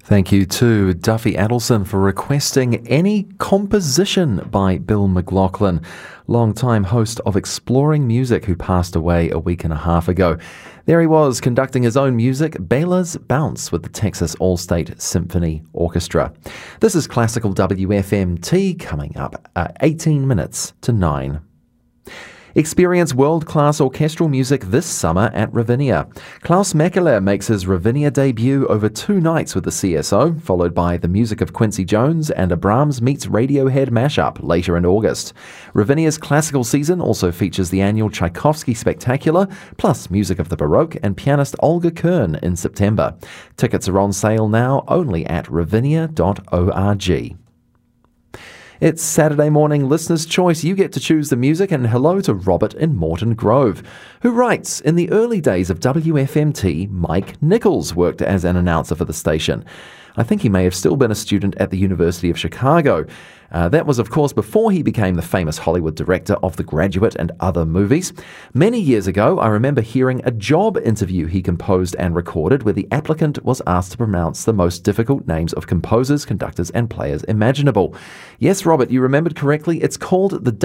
Thank you to Duffy Adelson for requesting Any Composition by Bill McLaughlin, long-time host of Exploring Music, who passed away a week and a half ago. There he was, conducting his own music, Bela's Bounce, with the Texas All-State Symphony Orchestra. This is Classical WFMT, coming up at 18 minutes to 9. Experience world-class orchestral music this summer at Ravinia. Klaus Mekele makes his Ravinia debut over 2 nights with the CSO, followed by the music of Quincy Jones and a Brahms meets Radiohead mashup later in August. Ravinia's classical season also features the annual Tchaikovsky Spectacular, plus music of the Baroque and pianist Olga Kern in September. Tickets are on sale now only at ravinia.org. It's Saturday morning Listener's Choice. You get to choose the music, and hello to Robert in Morton Grove, who writes, in the early days of WFMT, Mike Nichols worked as an announcer for the station. I think he may have still been a student at the University of Chicago. That was, of course, before he became the famous Hollywood director of The Graduate and other movies. Many years ago, I remember hearing a job interview he composed and recorded where the applicant was asked to pronounce the most difficult names of composers, conductors, and players imaginable. Yes, Robert, you remembered correctly. It's called the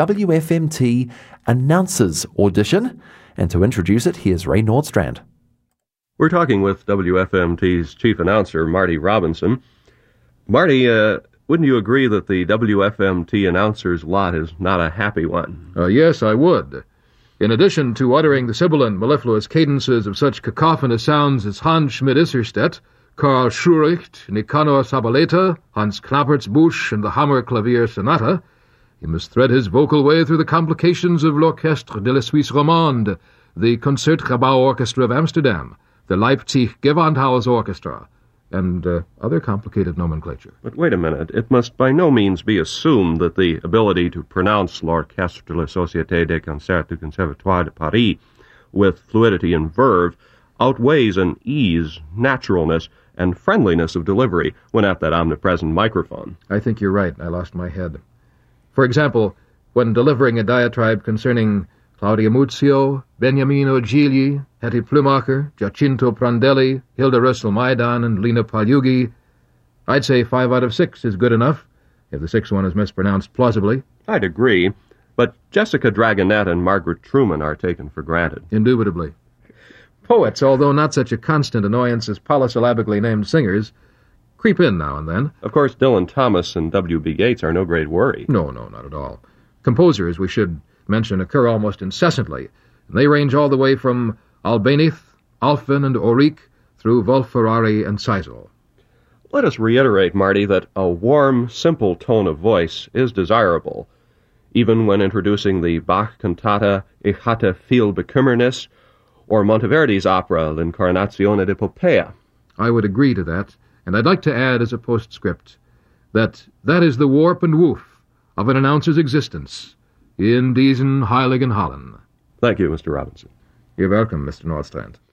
WFMT Announcers Audition. And to introduce it, here's Ray Nordstrand. We're talking with WFMT's chief announcer, Marty Robinson. Marty, wouldn't you agree that the WFMT announcer's lot is not a happy one? Yes, I would. In addition to uttering the sibilant, mellifluous cadences of such cacophonous sounds as Hans Schmidt-Isserstedt, Karl Schuricht, Nicanor Sabaleta, Hans Knappertsbusch, and the Hammer Clavier Sonata, he must thread his vocal way through the complications of l'Orchestre de la Suisse Romande, the Concertgebouw Orchestra of Amsterdam, the Leipzig Gewandhaus Orchestra, and other complicated nomenclature. But wait a minute. It must by no means be assumed that the ability to pronounce l'Orchestre de la Société des Concerts du Conservatoire de Paris with fluidity and verve outweighs an ease, naturalness, and friendliness of delivery when at that omnipresent microphone. I think you're right. I lost my head. For example, when delivering a diatribe concerning Claudia Muzio, Beniamino Gigli, Hetty Plumacher, Giacinto Prandelli, Hilda Russell-Maidan, and Lena Pagliugi, I'd say 5 out of 6 is good enough, if the 6th one is mispronounced plausibly. I'd agree, but Jessica Dragonette and Margaret Truman are taken for granted. Indubitably. Poets, although not such a constant annoyance as polysyllabically named singers, creep in now and then. Of course, Dylan Thomas and W.B. Yeats are no great worry. No, not at all. Composers, we should mention, occur almost incessantly, and they range all the way from Albéniz, Alphen, and Auric through Wolf-Ferrari and Seisel. Let us reiterate, Marty, that a warm, simple tone of voice is desirable, even when introducing the Bach cantata Ich hatte viel Bekümmernis or Monteverdi's opera L'Incarnazione d'Epopeia. I would agree to that, and I'd like to add as a postscript that is the warp and woof of an announcer's existence in diesen heiligen Hallen. Thank you, Mr. Robinson. You're welcome, Mr. Nordstrand.